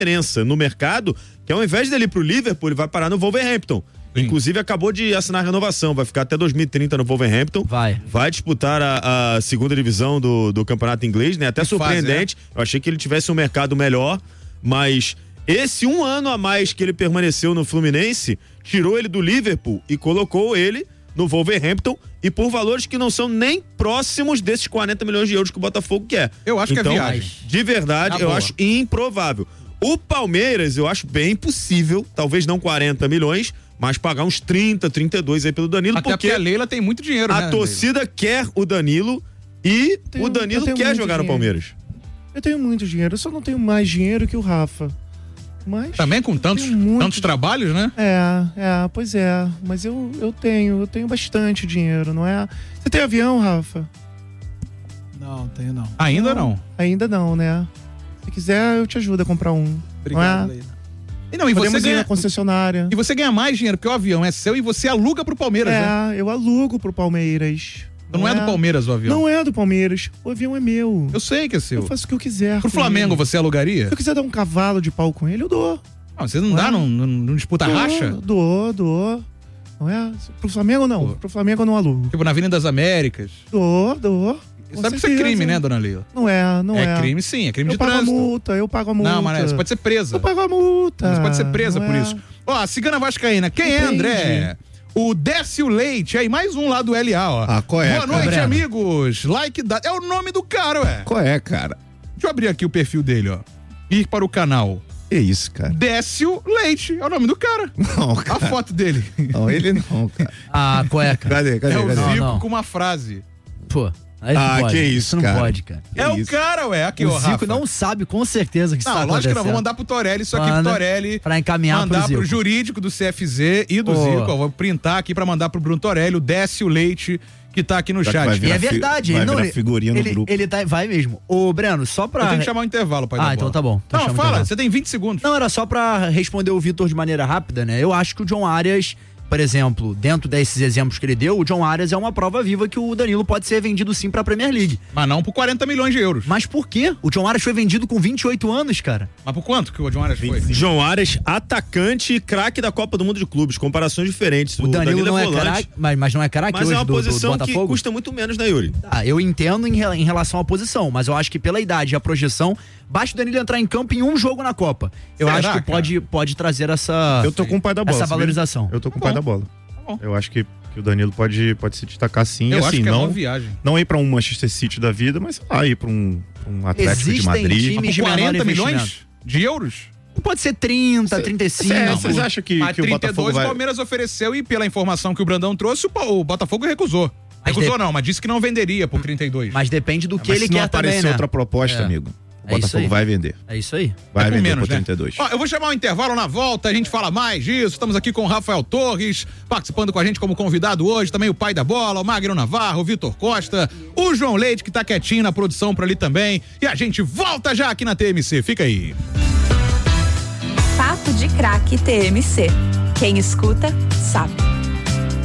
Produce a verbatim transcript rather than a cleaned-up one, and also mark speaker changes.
Speaker 1: diferença no mercado, que ao invés dele ir pro Liverpool, ele vai parar no Wolverhampton. Sim. Inclusive acabou de assinar a renovação, vai ficar até dois mil e trinta no Wolverhampton.
Speaker 2: Vai.
Speaker 1: Vai disputar a, a segunda divisão do, do campeonato inglês, né? Até que surpreendente. Fase, é? Eu achei que ele tivesse um mercado melhor, mas esse um ano a mais que ele permaneceu no Fluminense, tirou ele do Liverpool e colocou ele no Wolverhampton, e por valores que não são nem próximos desses quarenta milhões de euros que o Botafogo quer.
Speaker 3: Eu acho
Speaker 1: então,
Speaker 3: que é viagem.
Speaker 1: De verdade, tá eu boa. acho improvável. O Palmeiras, eu acho bem possível, talvez não quarenta milhões, mas pagar uns trinta, trinta e dois aí pelo Danilo.
Speaker 3: Até
Speaker 1: porque,
Speaker 3: porque a Leila tem muito dinheiro,
Speaker 1: a
Speaker 3: né?
Speaker 1: A torcida quer o Danilo e
Speaker 4: tenho,
Speaker 1: o Danilo quer jogar
Speaker 4: dinheiro.
Speaker 1: no Palmeiras.
Speaker 4: Eu tenho muito dinheiro, eu só não tenho mais dinheiro que o Rafa. Mas
Speaker 3: também com tantos, tantos trabalhos, né?
Speaker 4: É, é, pois é. Mas eu, eu tenho, eu tenho bastante dinheiro, não é? Você tem avião, Rafa?
Speaker 5: Não, tenho não.
Speaker 3: Ainda não?
Speaker 4: não? Ainda não, né? Se quiser, eu te ajudo a comprar um.
Speaker 5: Obrigado,
Speaker 4: não é?
Speaker 5: Leila.
Speaker 3: E não, e
Speaker 4: Podemos
Speaker 3: você ganha
Speaker 4: ir na concessionária.
Speaker 3: E você ganha mais dinheiro, porque o avião é seu e você aluga pro Palmeiras,
Speaker 4: é,
Speaker 3: né?
Speaker 4: É, eu alugo pro Palmeiras.
Speaker 3: Não, não é, é do Palmeiras o avião?
Speaker 4: Não é do Palmeiras. O avião é meu.
Speaker 3: Eu sei que é seu.
Speaker 4: Eu faço o que eu quiser.
Speaker 3: Pro Flamengo, ele. Você alugaria?
Speaker 4: Se eu quiser dar um cavalo de pau com ele, eu dou.
Speaker 3: Não, você não, não dá, é? não, não disputa
Speaker 4: dou,
Speaker 3: racha?
Speaker 4: Dou, dou. Não é? Pro Flamengo, não. Dou. Pro Flamengo, eu não alugo.
Speaker 3: Tipo, na Avenida das Américas?
Speaker 4: Dou, dou.
Speaker 3: Isso deve ser crime, né, dona Leila?
Speaker 4: Não é, não é.
Speaker 3: É crime, sim. É crime
Speaker 4: eu
Speaker 3: de
Speaker 4: pago
Speaker 3: trânsito.
Speaker 4: Eu pago a multa, eu pago a multa.
Speaker 3: Não, mas você pode ser presa.
Speaker 4: Eu pago a multa.
Speaker 3: Você pode ser presa
Speaker 4: não
Speaker 3: por
Speaker 4: é.
Speaker 3: isso. Ó, a Cigana Vascaína. Quem
Speaker 4: Entendi.
Speaker 3: é, André? O Décio Leite, aí mais um lá do L A, ó.
Speaker 6: Ah, qual é?
Speaker 3: Boa noite,
Speaker 6: Breno.
Speaker 3: amigos. Like da... É o nome do cara, ué.
Speaker 6: Qual é, cara?
Speaker 3: Deixa eu abrir aqui o perfil dele, ó. Ir para o canal.
Speaker 6: Que isso, cara?
Speaker 3: Décio Leite, é o nome do cara.
Speaker 6: Não, cara.
Speaker 3: A foto dele.
Speaker 6: Não, ele não, cara.
Speaker 2: Ah, qual é, cara?
Speaker 6: Cadê, cadê,
Speaker 3: É o
Speaker 6: cadê?
Speaker 3: Zico
Speaker 2: Não, não.
Speaker 3: com uma frase.
Speaker 2: Pô. Aí
Speaker 6: ah,
Speaker 2: não pode.
Speaker 6: que isso,
Speaker 2: isso não
Speaker 6: cara.
Speaker 2: pode, cara.
Speaker 3: É
Speaker 6: isso?
Speaker 3: o cara, ué. Aqui,
Speaker 2: o
Speaker 3: ó,
Speaker 2: Zico
Speaker 3: Rafa.
Speaker 2: não sabe com certeza que isso
Speaker 3: Não,
Speaker 2: tá
Speaker 3: lógico que não. Vou
Speaker 2: acontecendo.
Speaker 3: mandar pro Torelli isso aqui
Speaker 2: Manda
Speaker 3: pro Torelli.
Speaker 2: pra encaminhar
Speaker 3: mandar
Speaker 2: pro Zico.
Speaker 3: pro jurídico do C F Z e do
Speaker 2: Pô.
Speaker 3: Zico. Ó, vou printar aqui pra mandar pro Bruno Torelli, o Décio Leite, que tá aqui no
Speaker 6: Já que
Speaker 3: chat.
Speaker 6: vai
Speaker 2: E
Speaker 6: virar
Speaker 2: é verdade.
Speaker 6: fi- vai
Speaker 2: não,
Speaker 6: virar
Speaker 2: ele,
Speaker 6: figurinha no
Speaker 2: ele,
Speaker 6: grupo.
Speaker 2: ele tá, vai mesmo. Ô, Breno, só pra...
Speaker 3: Eu tenho que chamar o intervalo, pai
Speaker 2: Ah,
Speaker 3: da
Speaker 2: então
Speaker 3: bola.
Speaker 2: tá bom. Então
Speaker 3: Não,
Speaker 2: chama o
Speaker 3: fala,
Speaker 2: intervalo.
Speaker 3: você tem vinte segundos.
Speaker 2: Não, era só pra responder o Vitor de maneira rápida, né? Eu acho que o John Arias, por exemplo, dentro desses exemplos que ele deu, o John Arias é uma prova viva que o Danilo pode ser vendido sim pra Premier League.
Speaker 3: Mas não por quarenta milhões de euros.
Speaker 2: Mas por quê? O John Arias foi vendido com vinte e oito anos, cara.
Speaker 3: Mas por quanto que o John Arias foi?
Speaker 1: João Arias, atacante e craque da Copa do Mundo de Clubes, comparações diferentes.
Speaker 2: O, Danilo, não é
Speaker 1: volante,
Speaker 2: craque, mas, mas não é craque
Speaker 1: mas
Speaker 2: hoje
Speaker 1: é uma
Speaker 2: do, do, do
Speaker 1: posição que
Speaker 2: Botafogo?
Speaker 1: custa muito menos, né, Yuri?
Speaker 2: Ah, eu entendo em, re- em relação à posição, mas eu acho que pela idade e a projeção, basta o Danilo entrar em campo em um jogo na Copa. Eu
Speaker 3: Será,
Speaker 2: acho que
Speaker 3: cara?
Speaker 2: pode, pode trazer essa,
Speaker 6: Eu tô com o pai da bola.
Speaker 2: essa
Speaker 6: sabia?
Speaker 2: valorização.
Speaker 6: Eu tô com o
Speaker 3: Tá
Speaker 6: pai
Speaker 3: bom.
Speaker 6: da bola.
Speaker 3: bom.
Speaker 6: Eu acho que, que o Danilo pode, pode se destacar sim.
Speaker 3: Eu
Speaker 6: e
Speaker 3: acho
Speaker 6: assim,
Speaker 3: que é
Speaker 6: não,
Speaker 3: uma viagem.
Speaker 6: não ir pra um Manchester City da vida, mas sei lá, ir pra um, pra um Atlético
Speaker 2: Existem
Speaker 6: de Madrid.
Speaker 2: times-
Speaker 3: Mas
Speaker 2: de
Speaker 3: por
Speaker 2: menor
Speaker 3: quarenta
Speaker 2: investimento.
Speaker 3: milhões de euros?
Speaker 2: Pode ser trinta,
Speaker 6: Cê-
Speaker 2: trinta e cinco.
Speaker 6: Cê- Vocês acham que,
Speaker 3: Mas
Speaker 6: que o
Speaker 3: trinta e
Speaker 6: Botafogo
Speaker 3: dois
Speaker 6: vai...
Speaker 3: o Palmeiras ofereceu e pela informação que o Brandão trouxe, o, Pa- o Botafogo recusou.
Speaker 2: Mas
Speaker 3: Recusou
Speaker 2: de-
Speaker 3: não, mas disse que não venderia por trinta e dois.
Speaker 2: Mas depende do que
Speaker 6: Mas
Speaker 2: ele
Speaker 6: se não
Speaker 2: quer
Speaker 6: aparecer
Speaker 2: também, né?
Speaker 6: outra proposta,
Speaker 2: É.
Speaker 6: amigo, o
Speaker 2: É isso
Speaker 6: Botafogo
Speaker 2: aí.
Speaker 6: vai vender.
Speaker 2: É isso aí.
Speaker 6: Vai
Speaker 3: É por
Speaker 6: vender
Speaker 3: menos,
Speaker 6: por
Speaker 3: né?
Speaker 6: trinta e dois.
Speaker 3: Ó, eu vou chamar o intervalo na volta, a gente fala mais disso. Estamos aqui com o Rafael Torres, participando com a gente como convidado hoje, também o pai da bola, o Magno Navarro, o Vitor Costa, o João Leite, que tá quietinho na produção por ali também. E a gente volta já aqui na T M C, fica aí.
Speaker 7: Papo de Craque T M C. Quem escuta, sabe.